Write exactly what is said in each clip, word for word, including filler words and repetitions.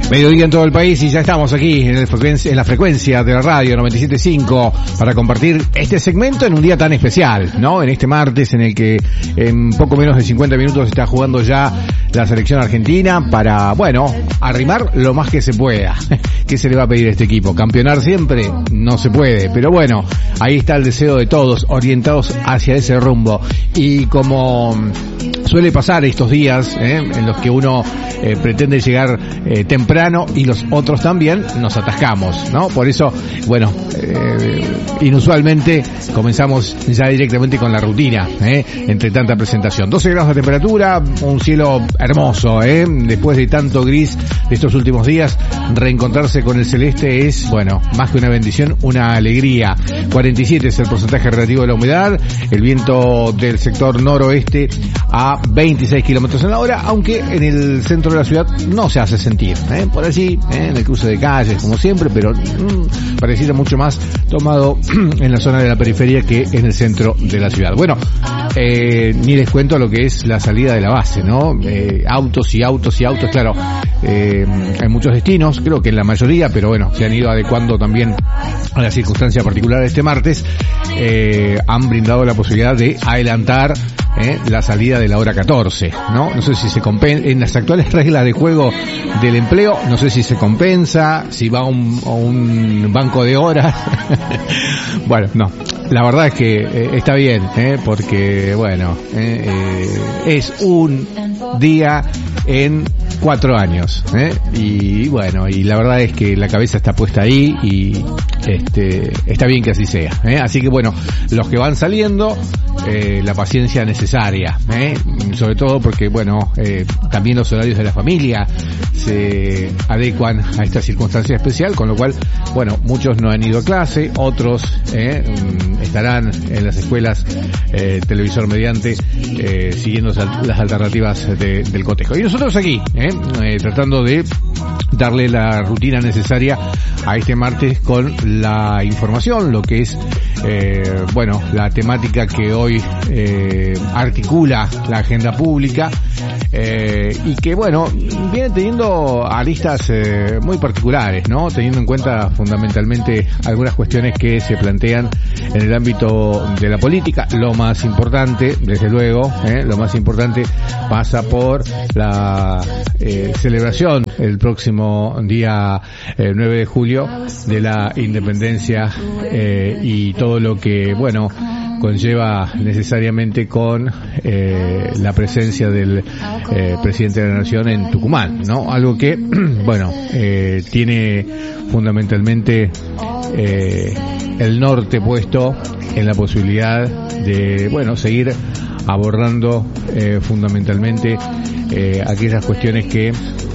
Mediodía en todo el país y ya estamos aquí en, el frecuencia, en la frecuencia de la radio noventa y siete punto cinco para compartir este segmento en un día tan especial, ¿no? En este martes en el que en poco menos de cincuenta minutos está jugando ya la selección argentina para, bueno, arrimar lo más que se pueda. ¿Qué se le va a pedir a este equipo? ¿Campeonar siempre? No se puede, pero bueno, ahí está el deseo de todos, orientados hacia ese rumbo. Y como suele pasar estos días, ¿eh? en los que uno eh, pretende llegar eh, temprano y los otros también, nos atascamos, ¿no? Por eso, bueno, eh, inusualmente comenzamos ya directamente con la rutina, ¿eh? entre tanta presentación. doce grados de temperatura, un cielo hermoso, ¿eh? Después de tanto gris de estos últimos días, reencontrarse con el celeste es, bueno, más que una bendición, una alegría. cuarenta y siete es el porcentaje relativo de la humedad, el viento del sector noroeste a veintiséis kilómetros en la hora, aunque en el centro de la ciudad no se hace sentir, ¿eh? Por allí, ¿eh? en el cruce de calles, como siempre, pero mmm, pareciera mucho más tomado en la zona de la periferia que en el centro de la ciudad. Bueno, eh, ni les cuento lo que es la salida de la base, ¿no? Eh, autos y autos y autos, claro, eh, hay muchos destinos, creo que en la mayoría, pero bueno, se han ido adecuando también a la circunstancia particular de este martes, eh, han brindado la posibilidad de adelantar Eh, la salida de la hora catorce, ¿no? No sé si se compensa, en las actuales reglas de juego del empleo, no sé si se compensa, si va a un, a un banco de horas. Bueno, no, la verdad es que eh, está bien, ¿eh? Porque, bueno, eh, eh, es un día en cuatro años, ¿eh? Y bueno, y la verdad es que la cabeza está puesta ahí y este está bien que así sea, ¿eh? Así que bueno, los que van saliendo, eh, la paciencia necesaria, ¿eh? Sobre todo porque, bueno, eh, también los horarios de la familia se adecuan a esta circunstancia especial, con lo cual, bueno, muchos no han ido a clase, otros eh, estarán en las escuelas eh, televisor mediante, eh, siguiendo las alternativas de, del cotejo. Y nosotros aquí, eh, eh, tratando de darle la rutina necesaria a este martes con la información, lo que es, eh, bueno, la temática que hoy eh, articula la agenda pública, eh, y que, bueno, viene teniendo aristas eh, muy particulares, ¿no? Teniendo en cuenta fundamentalmente algunas cuestiones que se plantean en el ámbito de la política. Lo más importante, desde luego, eh, lo más importante pasa por la eh, celebración el próximo día eh, nueve de julio de la independencia, eh, y todo lo que, bueno, conlleva necesariamente con eh, la presencia del eh, presidente de la Nación en Tucumán, ¿no? Algo que, bueno, eh, tiene fundamentalmente eh, el norte puesto en la posibilidad de, bueno, seguir abordando eh, fundamentalmente eh, aquellas cuestiones que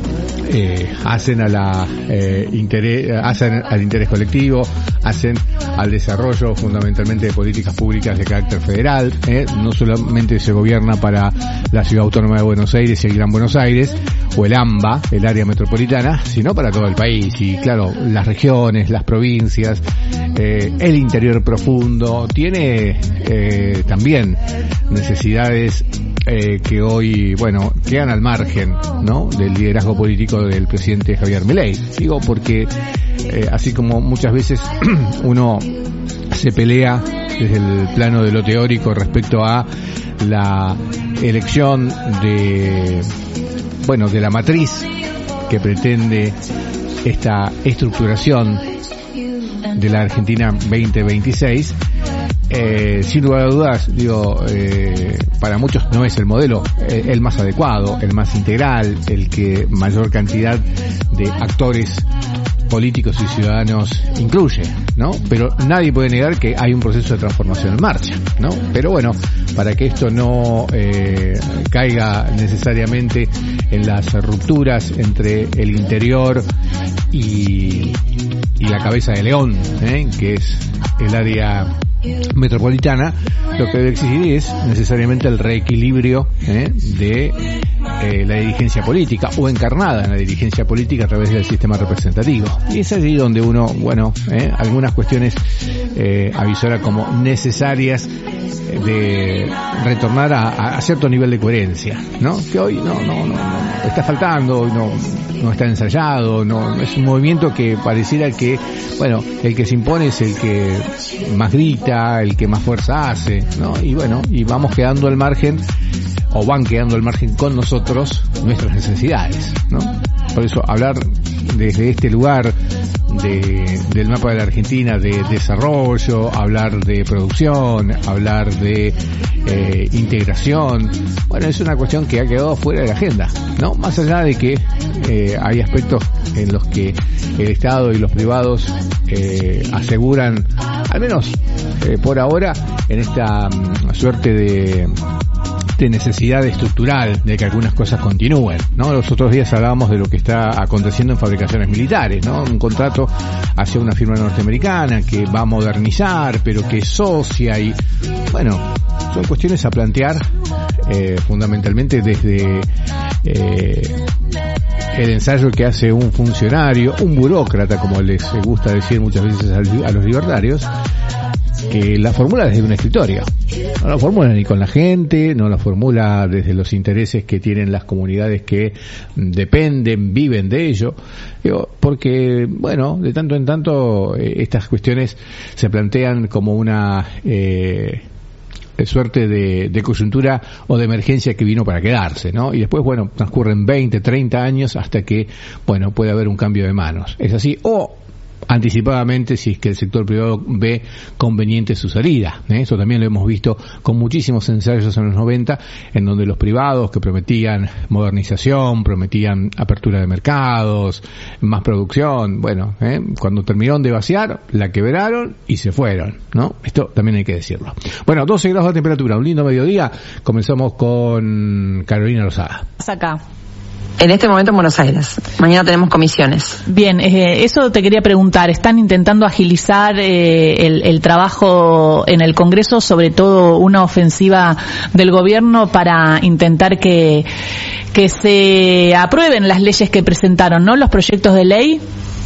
Eh, hacen a la eh, interés, hacen al interés colectivo, hacen al desarrollo fundamentalmente de políticas públicas de carácter federal, eh, no solamente se gobierna para la Ciudad Autónoma de Buenos Aires y el Gran Buenos Aires o el AMBA, el área metropolitana, sino para todo el país. Y claro, las regiones, las provincias, eh, el interior profundo tiene eh, también necesidades eh, que hoy, bueno, quedan al margen, ¿no?, del liderazgo político del presidente Javier Milei. Digo porque eh, así como muchas veces uno se pelea desde el plano de lo teórico respecto a la elección de, bueno, de la matriz que pretende esta estructuración de la Argentina veinte veintiséis, Eh, sin lugar a dudas, digo, eh, para muchos no es el modelo eh, el más adecuado, el más integral, el que mayor cantidad de actores políticos y ciudadanos incluye, ¿no? Pero nadie puede negar que hay un proceso de transformación en marcha, ¿no? Pero bueno, para que esto no eh, caiga necesariamente en las rupturas entre el interior y, y la cabeza de león, ¿eh?, que es el área metropolitana, lo que debe existir es necesariamente el reequilibrio eh, de eh, la dirigencia política o encarnada en la dirigencia política a través del sistema representativo. Y es allí donde uno, bueno, eh, algunas cuestiones eh, avisora como necesarias de retornar a, a cierto nivel de coherencia, ¿no? Que hoy no, no, no, no está faltando, hoy no, no está ensayado, no, es un movimiento que pareciera que, bueno, el que se impone es el que más grita, el que más fuerza hace, ¿no? Y bueno, y vamos quedando al margen, o van quedando al margen con nosotros nuestras necesidades, ¿no? Por eso hablar desde este lugar de, del mapa de la Argentina de desarrollo, hablar de producción, hablar de eh, integración, bueno, es una cuestión que ha quedado fuera de la agenda, ¿no? Más allá de que eh, hay aspectos en los que el Estado y los privados eh, aseguran, al menos eh, por ahora, en esta um, suerte de de necesidad estructural de que algunas cosas continúen, ¿no? Los otros días hablábamos de lo que está aconteciendo en fabricaciones militares, ¿no? Un contrato hacia una firma norteamericana que va a modernizar, pero que es socia y, bueno, son cuestiones a plantear eh, fundamentalmente desde eh, el ensayo que hace un funcionario, un burócrata, como les gusta decir muchas veces a los libertarios, que la formula desde un escritorio. No la formula ni con la gente, no la formula desde los intereses que tienen las comunidades que dependen, viven de ello. Digo, porque, bueno, de tanto en tanto eh, estas cuestiones se plantean como una eh, suerte de, de coyuntura o de emergencia que vino para quedarse, ¿no? Y después, bueno, transcurren veinte, treinta años hasta que, bueno, puede haber un cambio de manos. ¿Es así? O anticipadamente si es que el sector privado ve conveniente su salida, ¿eh? Eso también lo hemos visto con muchísimos ensayos en los noventa, en donde los privados que prometían modernización, prometían apertura de mercados, más producción, bueno, ¿eh? Cuando terminaron de vaciar, la quebraron y se fueron, ¿no? Esto también hay que decirlo. Bueno, doce grados de temperatura, un lindo mediodía. Comenzamos con Carolina Lozada. Acá. En este momento en Buenos Aires. Mañana tenemos comisiones. Bien, eh, eso te quería preguntar. ¿Están intentando agilizar eh, el, el trabajo en el Congreso, sobre todo una ofensiva del gobierno para intentar que, que se aprueben las leyes que presentaron, ¿no? Los proyectos de ley.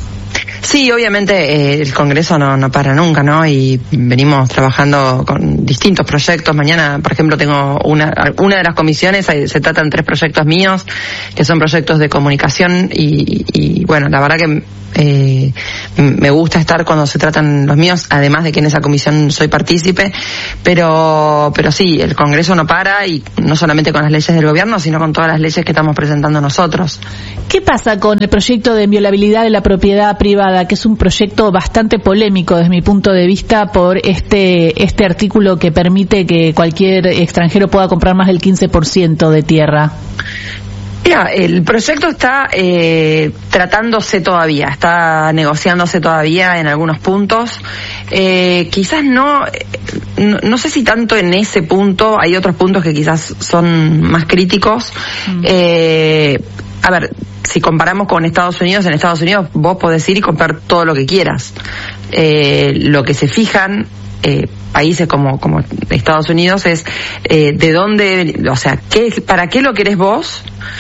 Sí, obviamente eh, el Congreso no, no para nunca, ¿no? Y venimos trabajando con distintos proyectos. Mañana, por ejemplo, tengo una una de las comisiones, se tratan tres proyectos míos, que son proyectos de comunicación y, y bueno, la verdad que eh, me gusta estar cuando se tratan los míos, además de que en esa comisión soy partícipe, pero pero sí, el Congreso no para, y no solamente con las leyes del gobierno, sino con todas las leyes que estamos presentando nosotros. ¿Qué pasa con el proyecto de inviolabilidad de la propiedad privada, que es un proyecto bastante polémico desde mi punto de vista por este este artículo que permite que cualquier extranjero pueda comprar más del quince por ciento de tierra? Mira, el proyecto está eh, tratándose todavía, está negociándose todavía en algunos puntos. Eh, quizás no, no, no sé si tanto en ese punto, hay otros puntos que quizás son más críticos. Mm. Eh, a ver, si comparamos con Estados Unidos, en Estados Unidos vos podés ir y comprar todo lo que quieras. Eh, lo que se fijan eh, países como como Estados Unidos es eh, de dónde, o sea, qué, para qué lo querés vos,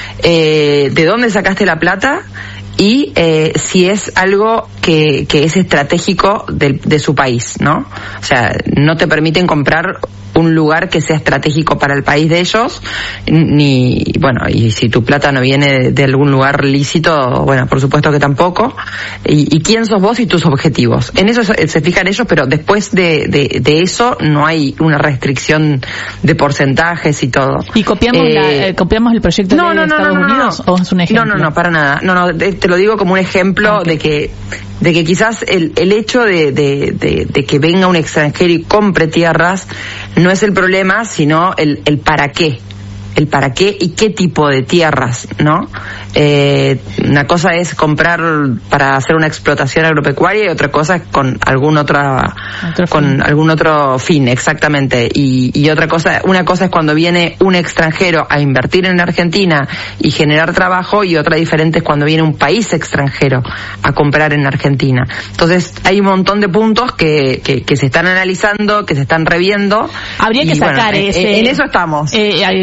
eh, de dónde sacaste la plata y eh, si es algo que, que es estratégico de, de su país, ¿no? O sea, no te permiten comprar un lugar que sea estratégico para el país de ellos, ni, bueno, y si tu plata no viene de, de algún lugar lícito, bueno, por supuesto que tampoco. Y, y quién sos vos y tus objetivos. En eso se, se fijan ellos, pero después de, de, de eso no hay una restricción de porcentajes y todo. ¿Y copiamos, eh, la, eh, copiamos el proyecto no, de no, no, Estados no, no, Unidos no. o es un ejemplo? No, no, no, para nada. No, no, te, te lo digo como un ejemplo okay. de que de que quizás el, el hecho de, de, de, de que venga un extranjero y compre tierras no es el problema, sino el, el para qué. El para qué y qué tipo de tierras, ¿no? Eh, una cosa es comprar para hacer una explotación agropecuaria y otra cosa es con algún otra, otro con fin. algún otro fin, exactamente. Y, y otra cosa, una cosa es cuando viene un extranjero a invertir en Argentina y generar trabajo, y otra diferente es cuando viene un país extranjero a comprar en Argentina. Entonces hay un montón de puntos que, que, que se están analizando, que se están reviendo. Habría que y, sacar bueno, ese. En, en eso estamos. Eh, Carolina,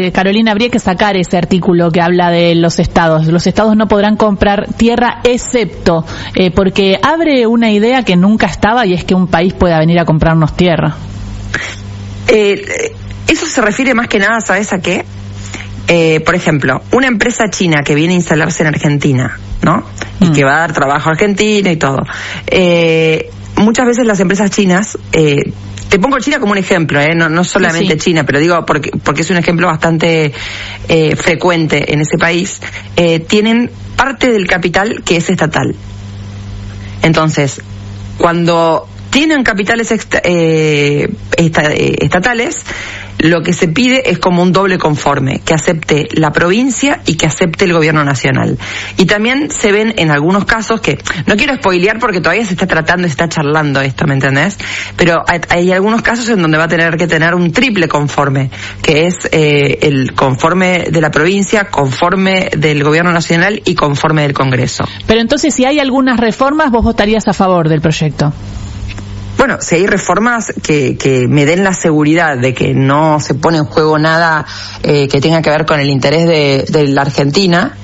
Carolina, habría que sacar ese artículo que habla de los estados. Los estados no podrán comprar tierra excepto, eh, porque abre una idea que nunca estaba, y es que un país pueda venir a comprarnos tierra. Eh, eso se refiere más que nada, ¿sabes a qué? Eh, por ejemplo, una empresa china que viene a instalarse en Argentina, ¿no? Y mm. que va a dar trabajo a Argentina y todo. Eh, muchas veces las empresas chinas, eh, te pongo China como un ejemplo, ¿eh? no, no solamente sí, sí. China, pero digo porque, porque es un ejemplo bastante eh, frecuente en ese país, eh, tienen parte del capital que es estatal. Entonces, cuando tienen capitales ext- eh, esta, eh, estatales, lo que se pide es como un doble conforme, que acepte la provincia y que acepte el gobierno nacional. Y también se ven en algunos casos que, no quiero spoilear porque todavía se está tratando, se está charlando esto, ¿me entendés? Pero hay, hay algunos casos en donde va a tener que tener un triple conforme, que es eh, el conforme de la provincia, conforme del gobierno nacional y conforme del Congreso. Pero entonces, si hay algunas reformas, vos votarías a favor del proyecto. Bueno, si hay reformas que, que me den la seguridad de que no se pone en juego nada eh, que tenga que ver con el interés de, de la Argentina,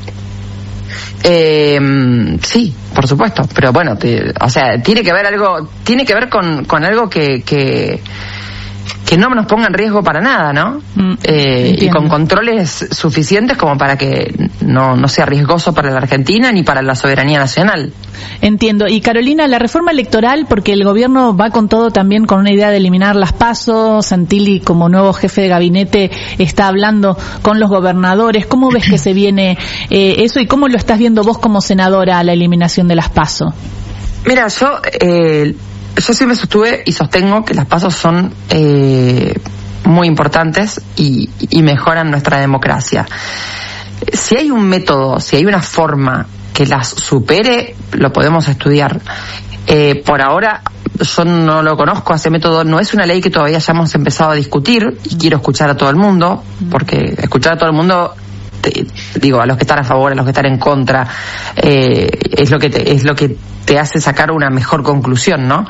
eh, sí, por supuesto. Pero bueno, te, o sea, tiene que ver algo, tiene que ver con, con algo que, que que no nos ponga en riesgo para nada, ¿no? Mm, eh, y con controles suficientes como para que no, no sea riesgoso para la Argentina ni para la soberanía nacional. Entiendo. Y Carolina, la reforma electoral, porque el gobierno va con todo también con una idea de eliminar las PASO, Santilli como nuevo jefe de gabinete está hablando con los gobernadores. ¿Cómo ves que se viene eh, eso y cómo lo estás viendo vos como senadora a la eliminación de las PASO? Mira, yo... Eh, Yo siempre sostuve y sostengo que las PASO son eh, muy importantes y, y mejoran nuestra democracia. Si hay un método, si hay una forma que las supere, lo podemos estudiar. Eh, por ahora yo no lo conozco, ese método no es una ley que todavía hayamos empezado a discutir y quiero escuchar a todo el mundo, porque escuchar a todo el mundo... Te, digo, a los que están a favor, a los que están en contra, eh, es lo que te, es lo que te hace sacar una mejor conclusión, ¿no?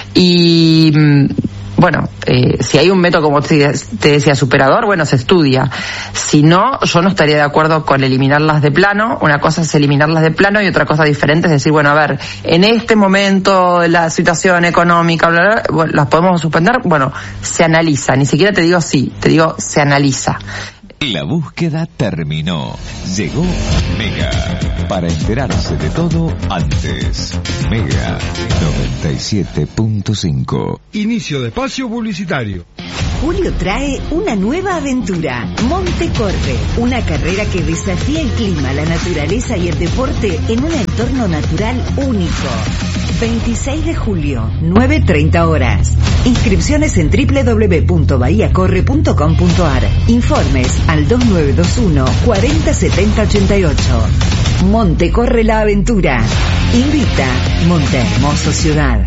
Y bueno, eh, si hay un método, como te, te decía, superador, bueno, se estudia. Si no, yo no estaría de acuerdo con eliminarlas de plano. Una cosa es eliminarlas de plano y otra cosa diferente es decir, bueno, a ver, en este momento la situación económica, bla, bla, bla, ¿las podemos suspender? Bueno, se analiza, ni siquiera te digo sí, te digo se analiza. La búsqueda terminó. Llegó Mega. Para enterarse de todo antes. Mega noventa y siete punto cinco. Inicio de espacio publicitario. Julio trae una nueva aventura. Monte Corre. Una carrera que desafía el clima, la naturaleza y el deporte en un entorno natural único. veintiséis de julio, nueve treinta horas. Inscripciones en doble u doble u doble u punto bahía corre punto com punto a r. Informes al dos nueve dos uno, cuarenta setenta ochenta y ocho. Monte Corre la aventura. Invita Monte Hermoso Ciudad.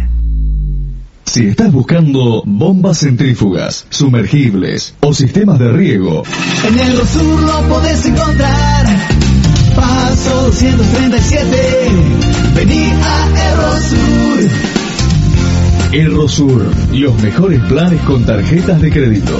Si estás buscando bombas centrífugas, sumergibles o sistemas de riego, en el Rosur lo podés encontrar. Paso doscientos treinta y siete. Vení a Errosur. Errosur, los mejores planes con tarjetas de crédito.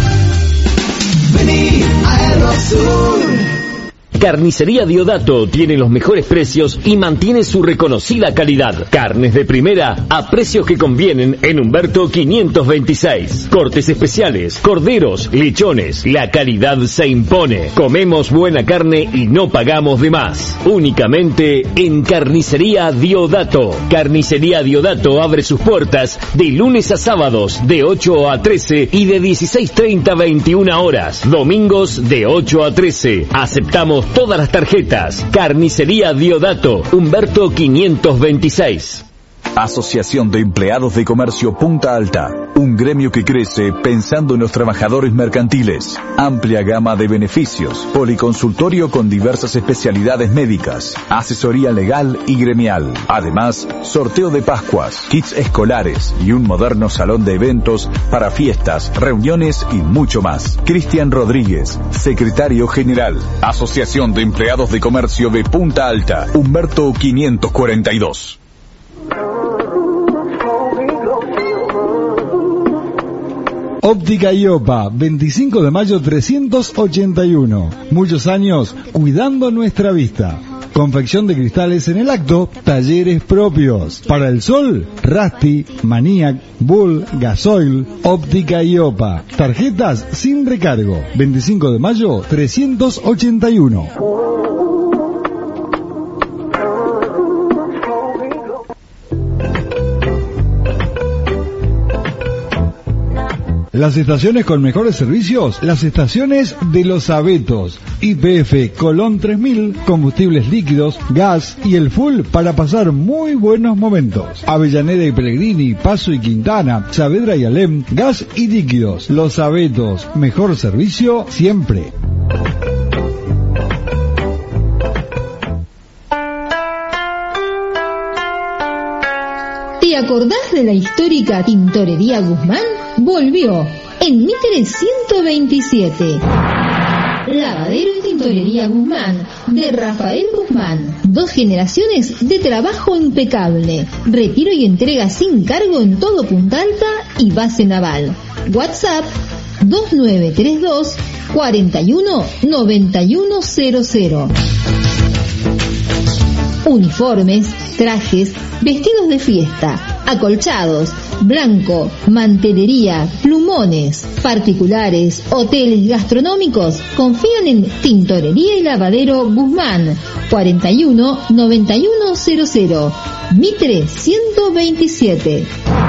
Vení a Errosur. Carnicería Diodato tiene los mejores precios y mantiene su reconocida calidad. Carnes de primera a precios que convienen en Humberto quinientos veintiséis. Cortes especiales, corderos, lechones. La calidad se impone. Comemos buena carne y no pagamos de más. Únicamente en Carnicería Diodato. Carnicería Diodato abre sus puertas de lunes a sábados de ocho a trece y de dieciséis treinta a veintiuna horas. Domingos de ocho a trece. Aceptamos todas las tarjetas. Carnicería Diodato, Humberto quinientos veintiséis. Asociación de Empleados de Comercio Punta Alta, un gremio que crece pensando en los trabajadores mercantiles. Amplia gama de beneficios, policonsultorio con diversas especialidades médicas, asesoría legal y gremial. Además, sorteo de Pascuas, kits escolares y un moderno salón de eventos para fiestas, reuniones y mucho más. Cristian Rodríguez, secretario general. Asociación de Empleados de Comercio de Punta Alta, Humberto quinientos cuarenta y dos. Óptica Iopa, veinticinco de mayo trescientos ochenta y uno. Muchos años cuidando nuestra vista. Confección de cristales en el acto, talleres propios. Para el sol, Rusty, Maniac, Bull, Gasoil, Óptica Iopa. Tarjetas sin recargo. veinticinco de mayo trescientos ochenta y uno. Las estaciones con mejores servicios, las estaciones de Los Abetos. Y P F Colón tres mil, combustibles líquidos, gas y el full para pasar muy buenos momentos. Avellaneda y Pellegrini, Paso y Quintana, Saavedra y Alem, gas y líquidos. Los Abetos, mejor servicio siempre. ¿Te acordás de la histórica Tintorería Guzmán? Volvió en Mitre ciento veintisiete. Lavadero y Tintorería Guzmán, de Rafael Guzmán. Dos generaciones de trabajo impecable. Retiro y entrega sin cargo en todo Punta Alta y base naval. WhatsApp dos nueve tres dos, cuatro uno, nueve uno cero cero. Uniformes, trajes, vestidos de fiesta, acolchados, blanco, mantelería, plumones, particulares, hoteles gastronómicos. Confían en Tintorería y Lavadero Guzmán, cuatro uno, nueve uno cero cero, Mitre ciento veintisiete.